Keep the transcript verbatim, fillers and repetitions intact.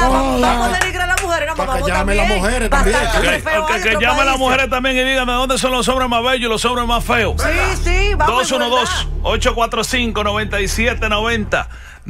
vamos, vamos a denigrar a las mujeres, no, Para vamos que llamen también. las mujeres también. Bastante Que, feo que, hay que otros llamen las países. mujeres también y díganme dónde son los hombres más bellos y los hombres más feos. Sí, sí, vamos. dos uno dos, ocho cuatro cinco, nueve siete nueve cero.